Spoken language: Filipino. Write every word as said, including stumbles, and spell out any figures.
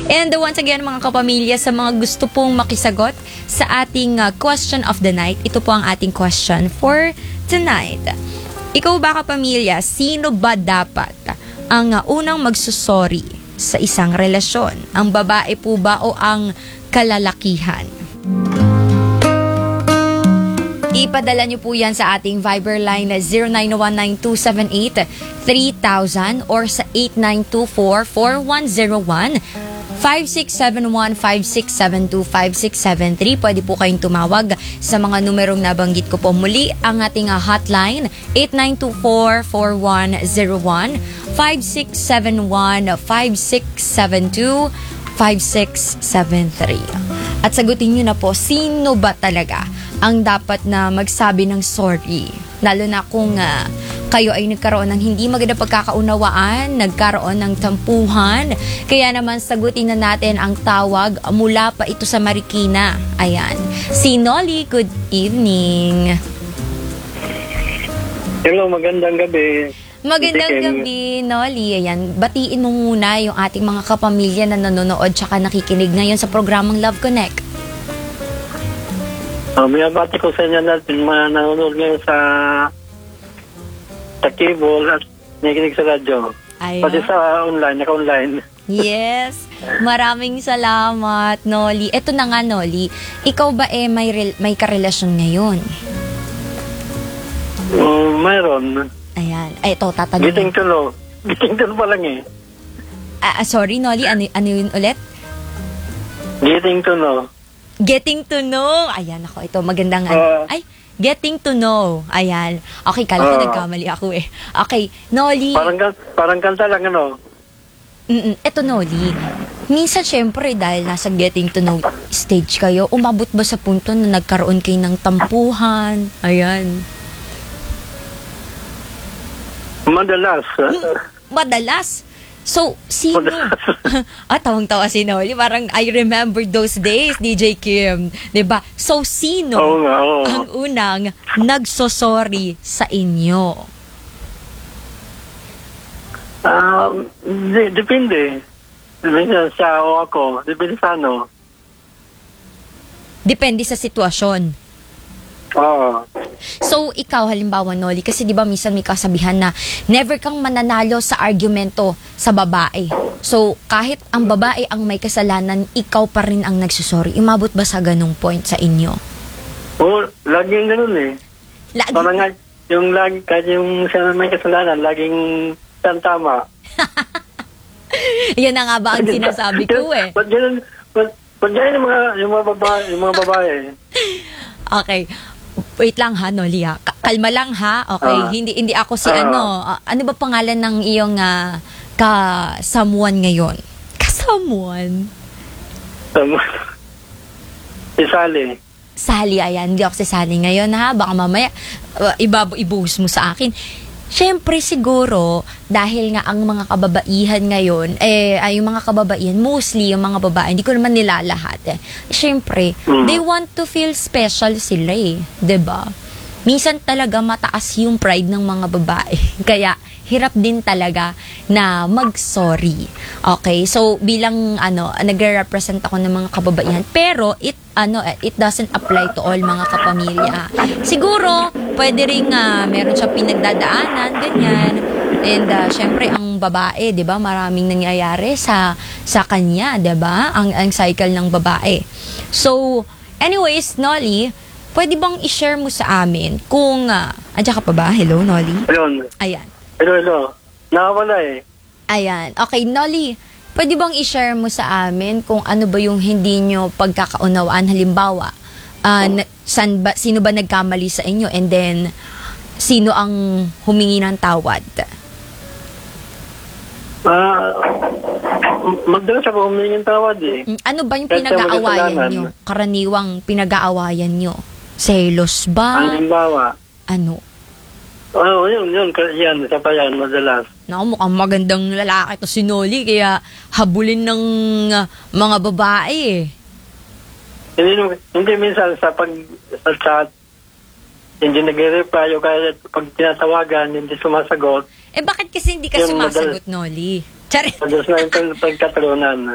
And uh, once again, mga kapamilya, sa mga gusto pong makisagot sa ating uh, question of the night, ito po ang ating question for tonight. Ikaw ba, kapamilya, sino ba dapat ang uh, unang magsusorry sa isang relasyon? Ang babae po ba o ang kalalakihan? Ipadala niyo po yan sa ating Viber line na zero nine one nine two seven eight three thousand or sa eight nine two four four one zero one, five six seven one, five six seven two, five six seven three. Pwede po kayong tumawag sa mga numerong nabanggit ko po. Muli, ang ating hotline eight nine two four four one zero one, five six seven one, five six seven two, five six seven three. At sagutin nyo na po, sino ba talaga ang dapat na magsabi ng sorry? Lalo na kung uh, kayo ay nagkaroon ng hindi maganda pagkakaunawaan, nagkaroon ng tampuhan. Kaya naman sagutin na natin ang tawag mula pa ito sa Marikina. Ayan. Si Nolly, good evening. Hello, magandang gabi. Magandang gabi, Nolly. Ayan, batiin mo muna yung ating mga kapamilya na nanonood tsaka nakikinig ngayon sa programang Love Connect. Uh, may abati ko sa inyo natin mga nanonood ngayon sa sa cable at nakikinig sa radyo. Ayun. Pati sa online, naka-online. Yes. Maraming salamat, Nolly. Eto na nga, Nolly. Ikaw ba eh may, re- may karelasyon ngayon? Um, mayroon. Ayan. Ay, ito, tatanungin. Getting to know. Getting to know pa lang eh. Ah, ah, sorry, Nolly. Ano, ano yun ulit? Getting to know. Getting to know. Ayan, ako. Ito, magandang ano. Uh, Ay, getting to know. Ayan. Okay, kala ko uh, nagkamali ako eh. Okay, Nolly. Parang, parang kanta lang ano. Mm-mm. Eto, Nolly. Minsan, syempre, dahil nasa getting to know stage kayo, umabot ba sa punto na nagkaroon kayo ng tampuhan? Ayan. Madalas. Uh, Madalas. So, sino? ah, tawang-tawa si Nolly. Parang, I remember those days, D J Kim. Diba? So, sino Oo nga, oo. ang unang nagsosorry sa inyo? Um, de- depende. Depende sa o ako. Depende sa ano. Depende sa sitwasyon. Oo. So, ikaw, halimbawa, Nolly, kasi di ba minsan may kasabihan na never kang mananalo sa argumento sa babae. So, kahit ang babae ang may kasalanan, ikaw pa rin ang nagsusorry. Umabot ba sa ganung point sa inyo? Oo, laging ganun eh. Lagi. Parang nga, yung lagi, kahit yung siya may kasalanan, laging tama. Yan na nga ba ang sinasabi ko eh. Ba't ganun, ba't, ba't ganun yung mga, yung mga babae, yung mga babae? Okay. Wait lang ha, Nolly ha. Kalma lang ha. Okay, Uh, hindi hindi ako si uh, ano. Uh, ano ba pangalan ng iyong uh, ka-someone ngayon? Ka-someone? Um, si Sally. Sally, ayan. Hindi ako si Sally ngayon ha. Baka mamaya uh, ibab- ibuhos mo sa akin. Siyempre siguro, dahil nga ang mga kababaihan ngayon, eh, ay yung mga kababaihan, mostly yung mga babae, hindi ko naman nila lahat eh. Siyempre, mm. they want to feel special sila eh. 'Di ba? Minsan talaga mataas yung pride ng mga babae. Kaya, hirap din talaga na mag-sorry. Okay? So, bilang, ano, nagre-represent ako ng mga kababaihan. Pero, it, ano, it doesn't apply to all mga kapamilya. Siguro, pwede rin, uh, meron siya pinagdadaanan, ganyan. And, uh, syempre, ang babae, di ba, maraming nangyayari sa, sa kanya, di ba? Ang, ang cycle ng babae. So, anyways, Nolly, pwede bang i-share mo sa amin kung, uh, andyan ka pa ba? Hello, Nolly? Ayun. Ayan. Hello, hello. Nakawala eh. Ayan. Okay, Nolly, pwede bang i-share mo sa amin kung ano ba yung hindi nyo pagkakaunawaan? Halimbawa, uh, na, san ba, sino ba nagkamali sa inyo? And then, sino ang humingi ng tawad? Ah, uh, magdalas ako humingi ng tawad eh. Ano ba yung Kahit sa pinag-aawayan magkasalanan. nyo? Karaniwang pinag-aawayan nyo? Selos ba? Ang halimbawa. Ano? Oo, oh, yun, yun. Yan, isa pa yan, madalas. Naku, mukhang magandang lalaki to si Nolly, kaya habulin ng uh, mga babae eh. Hindi, hindi minsan sa pag sa chat, hindi nag-reply o kaya pag tinatawagan, hindi sumasagot. Eh bakit kasi hindi ka Yung sumasagot, Nolly? Charit. Madalas na yung pagkatalunan.